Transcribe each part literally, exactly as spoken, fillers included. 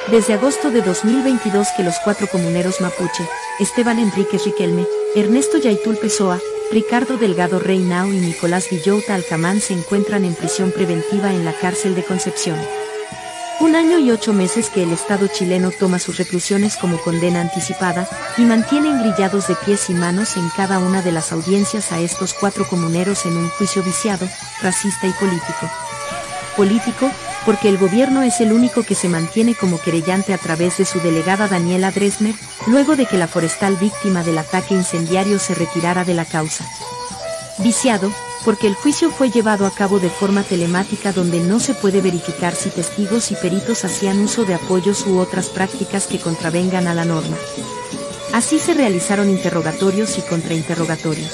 Desde agosto de dos mil veintidós que los cuatro comuneros mapuche, Esteban Enríquez Riquelme, Ernesto Yaitul Pessoa, Ricardo Delgado Reinao y Nicolás Villota Alcamán se encuentran en prisión preventiva en la cárcel de Concepción. Un año y ocho meses que el Estado chileno toma sus reclusiones como condena anticipada, y mantiene engrillados de pies y manos en cada una de las audiencias a estos cuatro comuneros en un juicio viciado, racista y político. Político, porque el gobierno es el único que se mantiene como querellante a través de su delegada Daniela Dresner, luego de que la forestal víctima del ataque incendiario se retirara de la causa. Viciado, porque el juicio fue llevado a cabo de forma telemática donde no se puede verificar si testigos y peritos hacían uso de apoyos u otras prácticas que contravengan a la norma. Así se realizaron interrogatorios y contrainterrogatorios.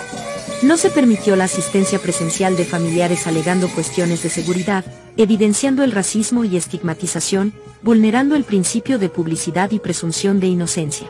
No se permitió la asistencia presencial de familiares alegando cuestiones de seguridad, evidenciando el racismo y estigmatización, vulnerando el principio de publicidad y presunción de inocencia.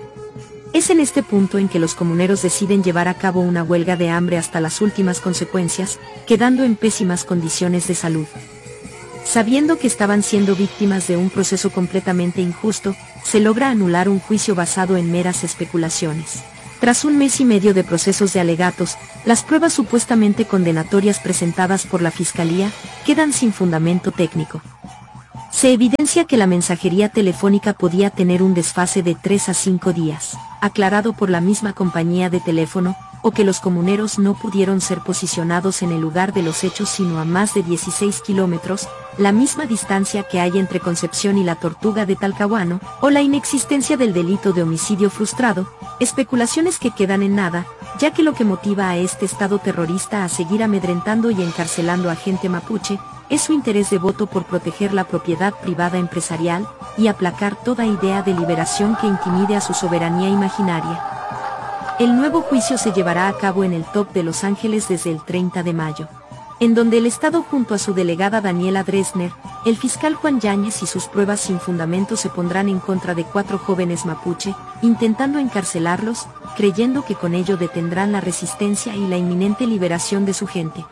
Es en este punto en que los comuneros deciden llevar a cabo una huelga de hambre hasta las últimas consecuencias, quedando en pésimas condiciones de salud. Sabiendo que estaban siendo víctimas de un proceso completamente injusto, se logra anular un juicio basado en meras especulaciones. Tras un mes y medio de procesos de alegatos, las pruebas supuestamente condenatorias presentadas por la Fiscalía quedan sin fundamento técnico. Se evidencia que la mensajería telefónica podía tener un desfase de tres a cinco días, aclarado por la misma compañía de teléfono, o que los comuneros no pudieron ser posicionados en el lugar de los hechos sino a más de dieciséis kilómetros, la misma distancia que hay entre Concepción y la Tortuga de Talcahuano, o la inexistencia del delito de homicidio frustrado, especulaciones que quedan en nada, ya que lo que motiva a este Estado terrorista a seguir amedrentando y encarcelando a gente mapuche, es su interés devoto por proteger la propiedad privada empresarial, y aplacar toda idea de liberación que intimide a su soberanía imaginaria. El nuevo juicio se llevará a cabo en el T O P de Los Ángeles desde el treinta de mayo, en donde el Estado junto a su delegada Daniela Dresner, el fiscal Juan Yáñez y sus pruebas sin fundamento se pondrán en contra de cuatro jóvenes mapuche, intentando encarcelarlos, creyendo que con ello detendrán la resistencia y la inminente liberación de su gente.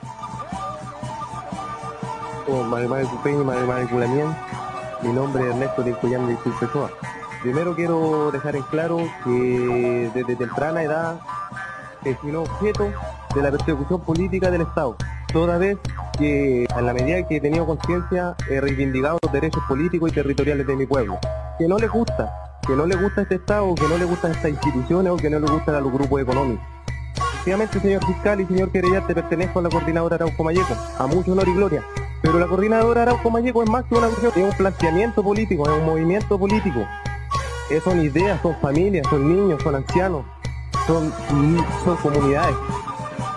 Mi nombre es Ernesto Yaitul Pessoa. Primero quiero dejar en claro que desde temprana edad he sido objeto de la persecución política del Estado, toda vez que en la medida que he tenido conciencia he reivindicado los derechos políticos y territoriales de mi pueblo. Que no les gusta, que no les gusta este Estado, que no les gustan estas instituciones o que no les gustan a los grupos económicos. Efectivamente, señor fiscal y señor querellante, pertenezco a la coordinadora Arauco Mayeco, a mucho honor y gloria. Pero la coordinadora Arauco Mayeco es más que una organización, es un planteamiento político, es un movimiento político. Eh, son ideas, son familias, son niños, son ancianos, son, son comunidades.